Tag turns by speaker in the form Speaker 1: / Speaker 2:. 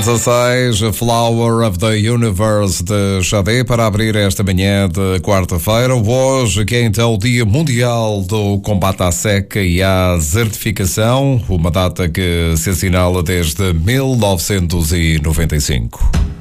Speaker 1: 16, A Flower of the Universe de Xadé para abrir esta manhã de quarta-feira. Hoje, que é então o Dia Mundial do Combate à Seca e à Desertificação, uma data que se assinala desde 1995.